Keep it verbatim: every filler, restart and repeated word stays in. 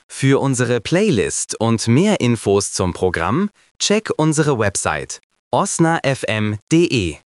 Für unsere Playlist und mehr Infos zum Programm check unsere Website osnafm punkt de.